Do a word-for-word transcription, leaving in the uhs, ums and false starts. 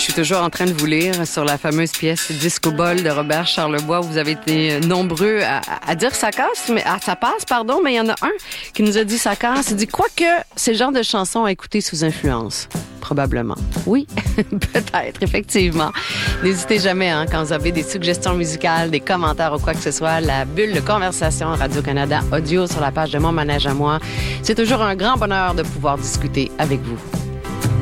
suis toujours en train de vous lire sur la fameuse pièce Disco Ball de Robert Charlebois. Vous avez été nombreux à, à dire ça casse, mais à ça passe, pardon, mais il y en a un qui nous a dit ça casse. Il dit quoi que c'est le genre de chanson à écouter sous influence. Probablement. Oui, peut-être, effectivement. N'hésitez jamais, hein, quand vous avez des suggestions musicales, des commentaires ou quoi que ce soit, la bulle de conversation Radio-Canada Audio sur la page de Mon Manège à moi. C'est toujours un grand bonheur de pouvoir discuter avec vous.